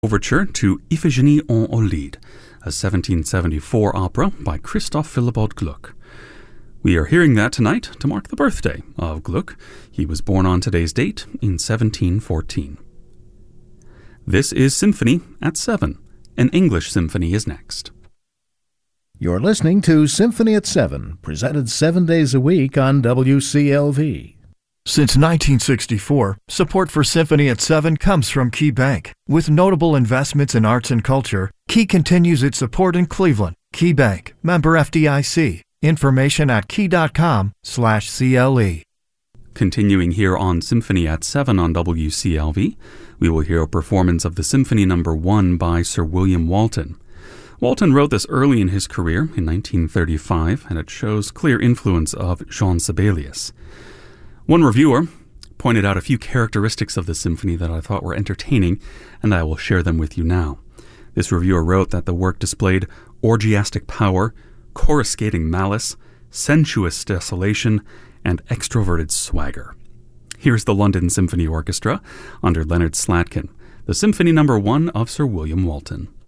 Overture to Iphigénie en Aulide, a 1774 opera by Christoph Willibald Gluck. We are hearing that tonight to mark the birthday of Gluck. He was born on today's date in 1714. This is Symphony at 7. An English symphony is next. You're listening to Symphony at 7, presented 7 days a week on WCLV. Since 1964, support for Symphony at 7 comes from Key Bank. With notable investments in arts and culture, Key continues its support in Cleveland. Key Bank, member FDIC. Information at key.com/CLE. Continuing here on Symphony at 7 on WCLV, we will hear a performance of the Symphony No. 1 by Sir William Walton. Walton wrote this early in his career, in 1935, and it shows clear influence of Jean Sibelius. One reviewer pointed out a few characteristics of the symphony that I thought were entertaining, and I will share them with you now. This reviewer wrote that the work displayed orgiastic power, coruscating malice, sensuous desolation, and extroverted swagger. Here's the London Symphony Orchestra under Leonard Slatkin, the Symphony No. 1 of Sir William Walton.